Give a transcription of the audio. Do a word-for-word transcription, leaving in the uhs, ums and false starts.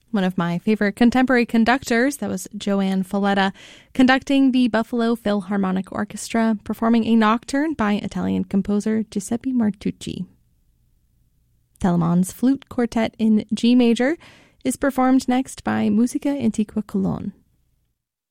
One of my favorite contemporary conductors, that was Joanne Falletta, conducting the Buffalo Philharmonic Orchestra, performing a nocturne by Italian composer Giuseppe Martucci. Telemann's Flute Quartet in G major is performed next by Musica Antiqua Cologne.